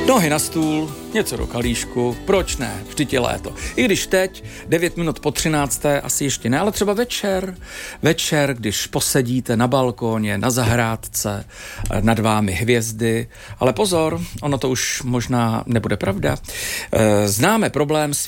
Nohy na stůl, něco do kalíšku, proč ne, vždyť je léto. I když teď, 9 minut po 13. asi ještě ne, ale třeba večer, když posedíte na balkóně, na zahrádce, nad vámi hvězdy, ale pozor, ono to už možná nebude pravda. Známe problém s